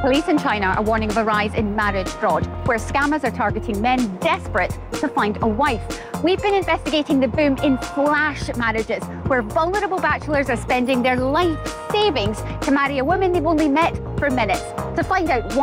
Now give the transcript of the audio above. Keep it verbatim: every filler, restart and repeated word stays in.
Police in China are warning of a rise in marriage fraud, where scammers are targeting men desperate to find a wife. We've been investigating the boom in flash marriages, where vulnerable bachelors are spending their life savings to marry a woman they've only met for minutes. To find out why